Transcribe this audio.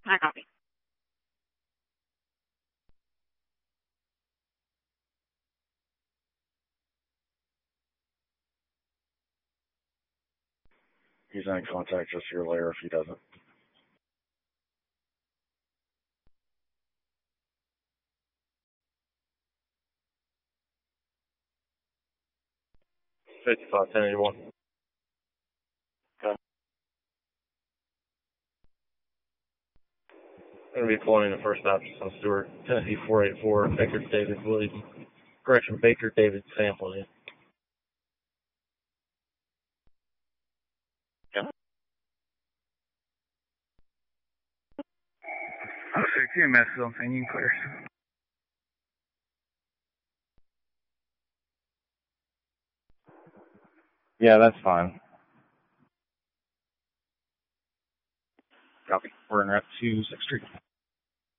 I copy. He's in contact just here later if he doesn't. $55, 1081. Okay. I'm going to be pulling in the First Baptist on Stewart, Tennessee 484, Baker David Williams. Correction, Baker David Sam Williams. Yeah. Oh, 6 EMS is on scene, you can clear. Yeah, that's fine. Copy. We're in route to 6th Street.